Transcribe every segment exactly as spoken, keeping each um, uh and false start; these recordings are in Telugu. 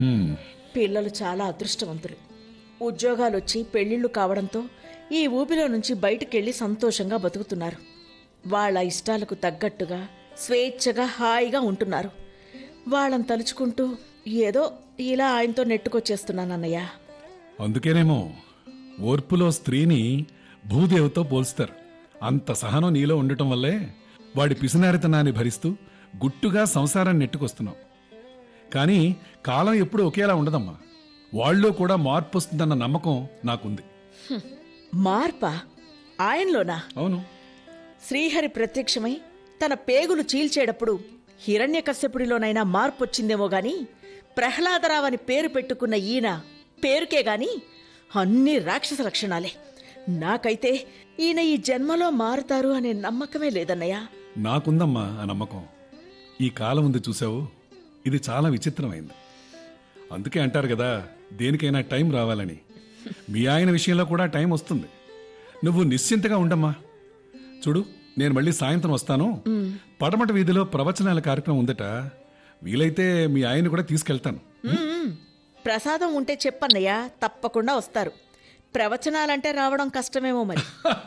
హ్మ్. పిల్లలు చాలా అదృష్టవంతులు. ఉద్యోగాలొచ్చి పెళ్లిళ్ళు కావడంతో ఈ ఊబిలో నుంచి బయటికెళ్లి సంతోషంగా బతుకుతున్నారు. వాళ్ళ ఇష్టాలకు తగ్గట్టుగా స్వేచ్ఛగా హాయిగా ఉంటున్నారు. వాళ్ళని తలుచుకుంటూ ఏదో ఇలా ఆయనతో నెట్టుకొచ్చేస్తున్నానన్నయ్య. అందుకేనేమో ఓర్పులో స్త్రీని భూదేవతో పోల్స్తారు. అంత సహనం నీలో ఉండటం వల్లే వాడి పిసినారితనాన్ని భరిస్తూ గుట్టుగా సంసారాన్ని నెట్టుకొస్తున్నావు. కానీ కాలం ఎప్పుడూ ఒకేలా ఉండదమ్మా. వాళ్ళలో కూడా మార్పు వస్తుందన్న నమ్మకం నాకుంది. మార్పా? ఆయనలోనా? అవును. శ్రీహరి ప్రత్యక్షమై తన పేగులు చీల్చేటప్పుడు హిరణ్యకశ్యపుడిలోనైనా మార్పొచ్చిందేమో గాని ప్రహ్లాదరావు అని పేరు పెట్టుకున్న ఈయన పేరుకే గాని అన్ని రాక్షస లక్షణాలే. నాకైతే ఈయన ఈ జన్మలో మారుతారు అనే నమ్మకమే లేదన్నయ్య. నాకుందమ్మా ఆ నమ్మకం. ఈ కాలం ఉంది చూసావు, ఇది చాలా విచిత్రమైంది. అందుకే అంటారు కదా, దేనికైనా టైం రావాలని. మీ ఆయన విషయంలో కూడా టైం వస్తుంది. నువ్వు నిశ్చింతగా ఉండమ్మా. చూడు, నేను మళ్ళీ సాయంత్రం వస్తాను. పడమట వీధిలో ప్రవచనాల కార్యక్రమం ఉందట. వీలైతే మీ ఆయన కూడా తీసుకెళ్తాను. ప్రసాదం ఉంటే చెప్పన్నయ్య, తప్పకుండా వస్తారు. ప్రవచనాలంటే రావడం కష్టమేమో మరి.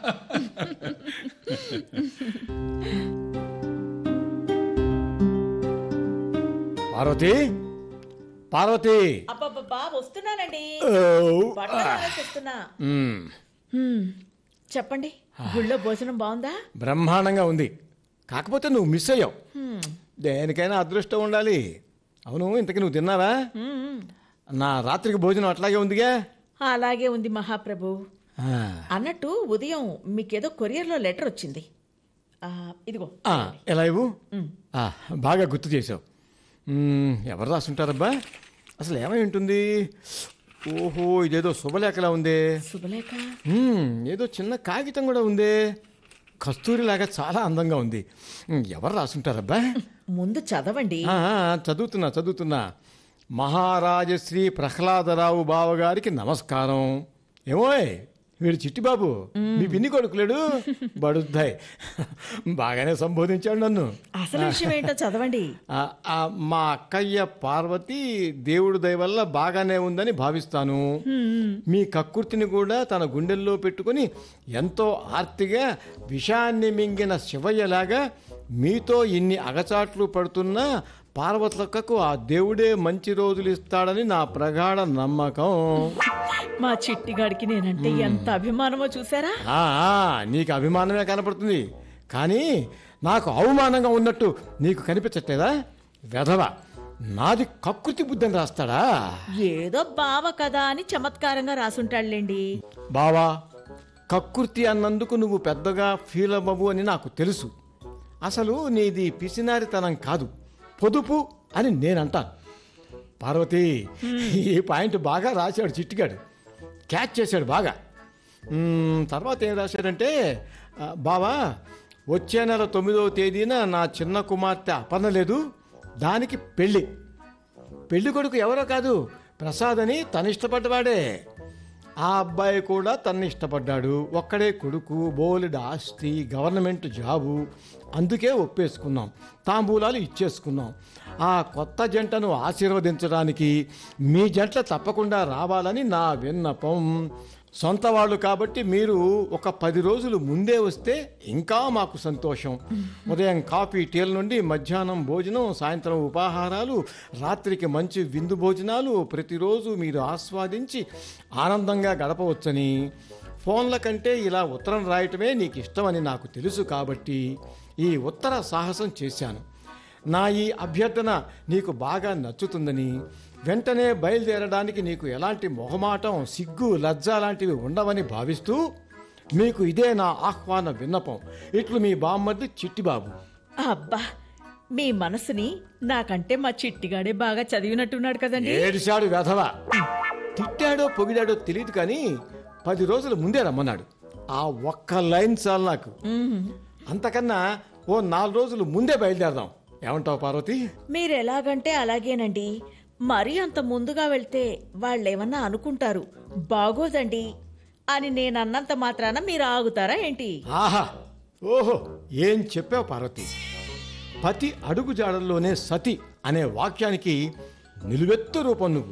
పార్వతి, పార్వతి. అబ్బబ్బబ్బా, వస్తున్నానండి. ఓ. బట్టలు ఆరేసేస్తున్నా. మ్మ్. హ్మ్, చెప్పండి. గుళ్ళో భోజనం బాగుందా? బ్రహ్మాండంగా ఉంది. కాకపోతే నువ్వు మిస్ అయ్యావు. దేనికైనా అదృష్టం ఉండాలి. అవును, ఇంతకీ నువ్వు తిన్నావా? హ్మ్, నా రాత్రికి భోజనం అట్లాగే ఉందిగా. అలాగే ఉంది మహాప్రభు. ఆ. అన్నట్టు ఉదయం మీకేదో కొరియర్లో లెటర్ వచ్చింది. ఆ, ఇదిగో. ఆ, ఎలా ఇవ్వు. మ్. ఆ, బాగా గుర్తు చేసావు. మ్, ఎవరు రాసుంటారబ్బా? అసలు ఏమై ఉంటుంది? ఓహో, ఇదేదో శుభలేఖలా ఉందే. శుభలేఖ? మ్, ఏదో చిన్న కాగితం కూడా ఉందే. కస్తూరిలాగా చాలా అందంగా ఉంది. మ్, ఎవరు రాసుంటారబ్బా? ముందు చదవండి. ఆ, చదువుతున్నా చదువుతున్నా మహారాజశ్రీ ప్రహ్లాదరావు బావగారికి నమస్కారం. ఏమోయ్, వీడు చిట్టిబాబు, మీ పిన్ని కొడుకులేడు బడుద్దాయ్. బాగానే సంబోధించాడు నన్ను. అసలు విషయం ఏంటో చదవండి. ఆ, ఆ, మా అక్కయ్య పార్వతి దేవుడి దయ వల్ల బాగానే ఉందని భావిస్తాను. మీ కక్కుర్తిని కూడా తన గుండెల్లో పెట్టుకుని ఎంతో ఆర్తిగా విషాన్ని మింగిన శివయ్యలాగా మీతో ఇన్ని అగచాట్లు పడుతున్నా పార్వతులక్కకు ఆ దేవుడే మంచి రోజులు ఇస్తాడని నా ప్రగాఢ నమ్మకం. మా చిట్టిగాడికి నేనంటే ఎంత అభిమానమో చూసారా? ఆ, నీకు అభిమానమే కనపడుతుంది, కానీ నాకు అవమానంగా ఉన్నట్టు నీకు కనిపించట్లేదా? వెధవ, నాది కకృతి బుద్ధిని రాస్తాడా? ఏదో బావ కదా అని చమత్కారంగా రాసుంటాడులేండి. బావా, కకృతి అన్నందుకు నువ్వు పెద్దగా ఫీల్ అవ్వవు అని నాకు తెలుసు. అసలు నీది పిసినారితనం కాదు, పొదుపు అని నేనంటాను. పార్వతి, ఈ పాయింట్ బాగా రాశాడు చిట్టిగాడు, క్యాచ్ చేశాడు బాగా. మ్మ్, తర్వాత ఏం రాశాడంటే, ఆ, బావా, వచ్చే నెల తొమ్మిదవ తేదీన నా చిన్న కుమార్తె అపర్ణ లేదు, దానికి పెళ్ళి. పెళ్లి కొడుకు ఎవరో కాదు, ప్రసాద్ అని తను ఇష్టపడ్డవాడే. ఆ అబ్బాయి కూడా తన్ని ఇష్టపడ్డాడు. ఒక్కడే కొడుకు, బోలెడు ఆస్తి, గవర్నమెంట్ జాబు. అందుకే ఒప్పేసుకున్నాం, తాంబూలాలు ఇచ్చేసుకున్నాం. ఆ కొత్త జంటను ఆశీర్వదించడానికి మీ జంట తప్పకుండా రావాలని నా విన్నపం. సొంత వాళ్ళు కాబట్టి మీరు ఒక పది రోజులు ముందే వస్తే ఇంకా మాకు సంతోషం. ఉదయం కాఫీ టీల నుండి మధ్యాహ్నం భోజనం, సాయంత్రం ఉపాహారాలు, రాత్రికి మంచి విందు భోజనాలు ప్రతిరోజు మీరు ఆస్వాదించి ఆనందంగా గడపవచ్చని. ఫోన్ల కంటే ఇలా ఉత్తరం రాయటమే నీకు ఇష్టమని నాకు తెలుసు కాబట్టి ఈ ఉత్తర సాహసం చేశాను. నా ఈ అభ్యర్థన నీకు బాగా నచ్చుతుందని, వెంటనే బయలుదేరడానికి నీకు ఎలాంటి మొహమాటం, సిగ్గు, లజ్జ లాంటివి ఉండవని భావిస్తూ మీకు ఇదే నా ఆహ్వాన విన్నపం. ఇట్లు మీ బామ్మర్ది చిట్టిబాబు. అబ్బా, మీ మనసుని నాకంటే మా చిట్టిగాడే బాగా చదివినట్టున్నాడు కదండి. ఏడిశాడు వెధవ. తిట్టాడో పొగిడాడో తెలియదు కానీ పది రోజుల ముందే రమ్మన్నాడు. ఆ ఒక్క లైన్ చాలు నాకు. అంతకన్నా ఓ నాలుగు రోజులు ముందే బయలుదేరదాం. ఏమంటావు పార్వతి? మీరు ఎలాగంటే అలాగేనండి. మరీ అంత ముందుగా వెళ్తే వాళ్ళేమన్నా అనుకుంటారు, బాగోదండి అని నేనన్నంత మాత్రాన మీరు ఆగుతారా ఏంటి? ఆహా, ఓహో, ఏం చెప్పావు పార్వతి. పతి అడుగు జాడల్లోనే సతి అనే వాక్యానికి నిలువెత్తు రూపం నువ్వు.